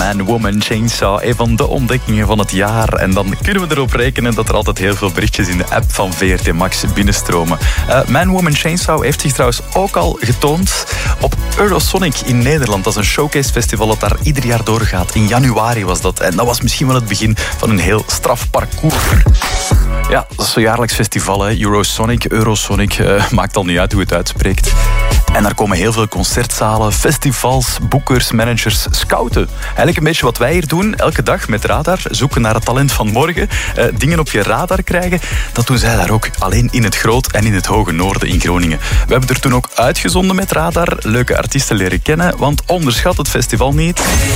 Man, Woman, Chainsaw. Een van de ontdekkingen van het jaar. En dan kunnen we erop rekenen dat er altijd heel veel berichtjes in de app van VRT Max binnenstromen. Man, Woman, Chainsaw heeft zich trouwens ook al getoond op Eurosonic in Nederland. Dat is een showcase festival dat daar ieder jaar doorgaat. In januari was dat. En dat was misschien wel het begin van een heel straf parcours. Ja, dat is zo'n jaarlijks festival, hè. Eurosonic, maakt al niet uit hoe het uitspreekt. En daar komen heel veel concertzalen, festivals, boekers, managers, scouten. Eigenlijk een beetje wat wij hier doen, elke dag met Radar. Zoeken naar het talent van morgen, dingen op je radar krijgen. Dat doen zij daar ook, alleen in het Groot en in het Hoge Noorden in Groningen. We hebben er toen ook uitgezonden met Radar, leuke artiesten leren kennen, want onderschat het festival niet.